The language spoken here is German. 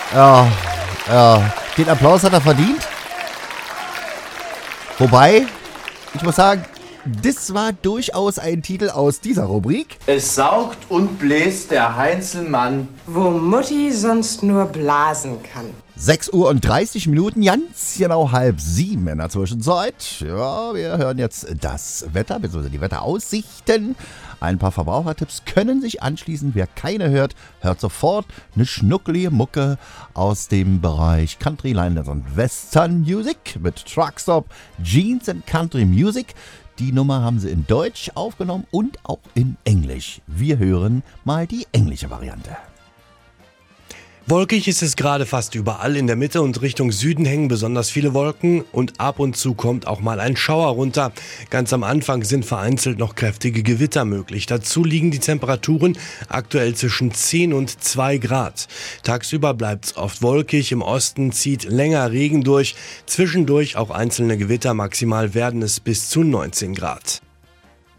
Ja, ja, den Applaus hat er verdient. Wobei, ich muss sagen, das war durchaus ein Titel aus dieser Rubrik. Es saugt und bläst der Heinzelmann, wo Mutti sonst nur blasen kann. 6:30 Uhr, ganz genau 6:30 in der Zwischenzeit. Ja, wir hören jetzt das Wetter, bzw. die Wetteraussichten. Ein paar Verbrauchertipps können sich anschließen. Wer keine hört, hört sofort eine schnuckelige Mucke aus dem Bereich Country, Line und Western Music mit Truckstop, Jeans and Country Music. Die Nummer haben sie in Deutsch aufgenommen und auch in Englisch. Wir hören mal die englische Variante. Wolkig ist es gerade fast überall. In der Mitte und Richtung Süden hängen besonders viele Wolken und ab und zu kommt auch mal ein Schauer runter. Ganz am Anfang sind vereinzelt noch kräftige Gewitter möglich. Dazu liegen die Temperaturen aktuell zwischen 10 und 2 Grad. Tagsüber bleibt es oft wolkig. Im Osten zieht länger Regen durch. Zwischendurch auch einzelne Gewitter. Maximal werden es bis zu 19 Grad.